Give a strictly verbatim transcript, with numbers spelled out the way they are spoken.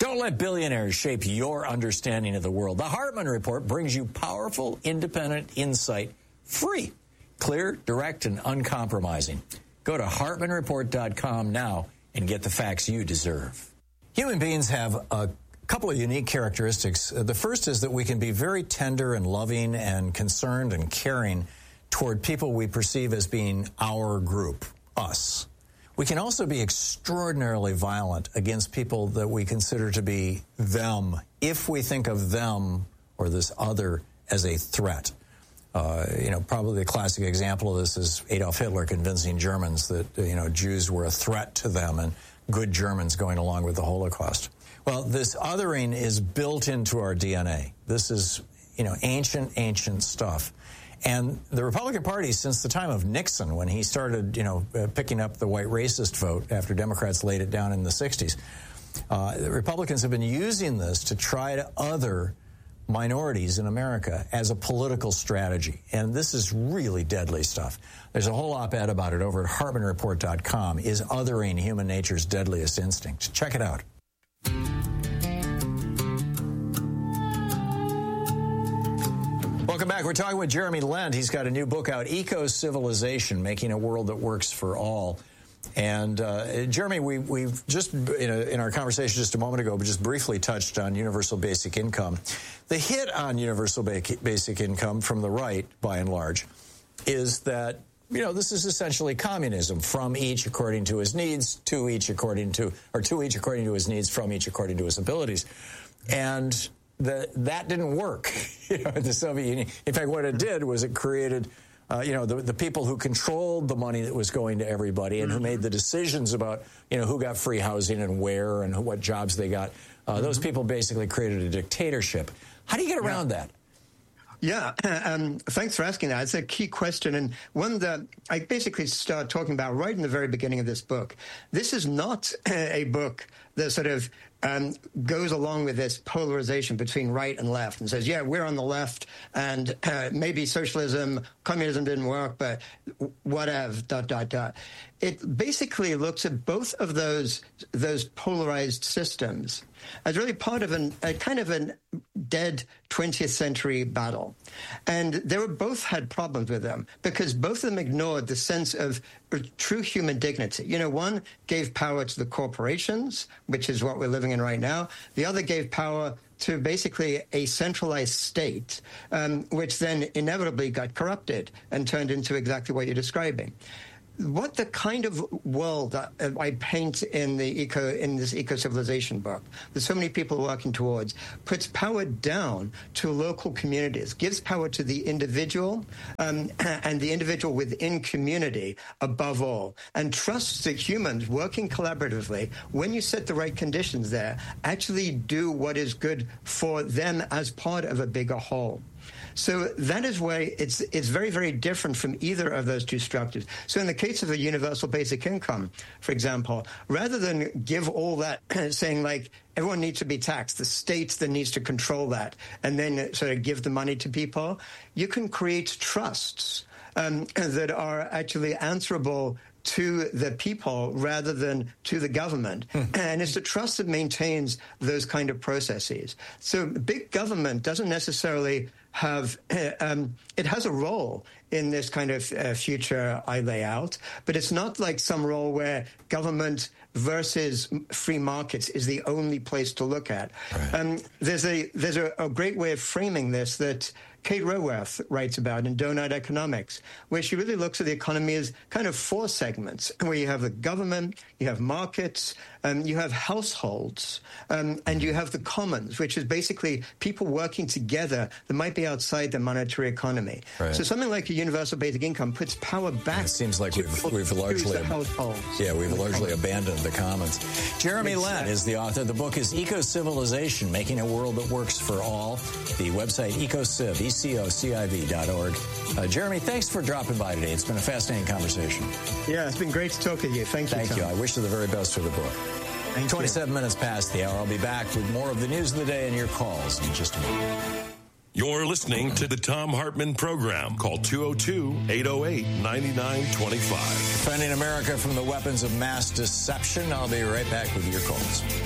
Don't let billionaires shape your understanding of the world. The Hartman Report brings you powerful, independent insight, free, clear, direct, and uncompromising. Go to Hartman Report dot com now and get the facts you deserve. Human beings have a couple of unique characteristics. The first is that we can be very tender and loving and concerned and caring toward people we perceive as being our group, us. We can also be extraordinarily violent against people that we consider to be them, if we think of them or this other as a threat. Uh, you know, probably the classic example of this is Adolf Hitler convincing Germans that, you know, Jews were a threat to them and good Germans going along with the Holocaust. Well, this othering is built into our D N A. This is, you know, ancient, ancient stuff. And the Republican Party, since the time of Nixon, when he started, you know, uh, picking up the white racist vote after Democrats laid it down in the sixties, uh, the Republicans have been using this to try to other minorities in America as a political strategy. And this is really deadly stuff. There's a whole op-ed about it over at Hartman Report dot com. Is othering human nature's deadliest instinct? Check it out. Welcome back. We're talking with Jeremy Lent. He's got a new book out, Eco-Civilization, Making a World That Works for All. And, uh, Jeremy, we, we've just, in, a, in our conversation just a moment ago, but just briefly touched on universal basic income. The hit on universal ba- basic income from the right, by and large, is that, you know, this is essentially communism, from each according to his needs, to each according to, or to each according to his needs, from each according to his abilities. And The, that didn't work, you know, in the Soviet Union. In fact, what it did was it created, uh, you know, the, the people who controlled the money that was going to everybody and mm-hmm. who made the decisions about, you know, who got free housing and where and who, what jobs they got. Uh, mm-hmm. Those people basically created a dictatorship. How do you get around yeah. that? Yeah, um, thanks for asking that. It's a key question, and one that I basically start talking about right in the very beginning of this book. This is not a book that sort of um, goes along with this polarization between right and left and says, yeah, we're on the left, and uh, maybe socialism, communism didn't work, but whatever, dot, dot, dot. It basically looks at both of those those polarized systems as really part of an, a kind of a dead twentieth century battle. And they were both had problems with them because both of them ignored the sense of true human dignity. You know, one gave power to the corporations, which is what we're living in right now. The other gave power to basically a centralized state, um, which then inevitably got corrupted and turned into exactly what you're describing. What the kind of world that I paint in the eco in this eco-civilization book, that so many people are working towards, puts power down to local communities, gives power to the individual um, and the individual within community above all, and trusts that humans working collaboratively, when you set the right conditions there, actually do what is good for them as part of a bigger whole. So that is why it's it's very, very different from either of those two structures. So in the case of a universal basic income, for example, rather than give all that, saying like everyone needs to be taxed, the state then needs to control that, and then sort of give the money to people, you can create trusts um, that are actually answerable to the people rather than to the government. Hmm. And it's the trust that maintains those kind of processes. So big government doesn't necessarily have, um, it has a role in this kind of uh, future I lay out, but it's not like some role where government versus free markets is the only place to look at. Right. Um, there's a there's a, a great way of framing this that Kate Raworth writes about in Donut Economics, where she really looks at the economy as kind of four segments, where you have the government, you have markets, um, you have households, um, and you have the commons, which is basically people working together that might be outside the monetary economy. Right. So something like a universal basic income puts power back. It seems like we've, we've largely households. Yeah, we've largely abandoned the commons. Jeremy exactly. Lent is the author. The book is Eco-Civilization, Making a World That Works for All. The website, EcoCiv, E C O C I V dot org. Uh, Jeremy, thanks for dropping by today. It's been a fascinating conversation. Yeah, it's been great to talk with you. Thank you, Thank Tom. you. I wish you the very best for the book. Thank twenty-seven you. minutes past the hour. I'll be back with more of the news of the day and your calls in just a moment. You're listening to the Thom Hartmann Program. Call two oh two, eight oh eight, nine nine two five. Defending America from the weapons of mass deception. I'll be right back with your calls.